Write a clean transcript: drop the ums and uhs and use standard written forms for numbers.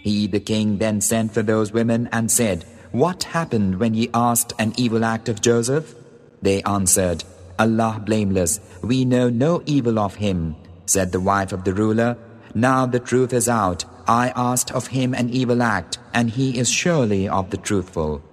He, the king, then sent for those women and said, "What happened when ye asked an evil act of Joseph?" They answered, "Allah blameless, we know no evil of him." Said the wife of the ruler, "Now the truth is out. I asked of him an evil act, and he is surely of the truthful."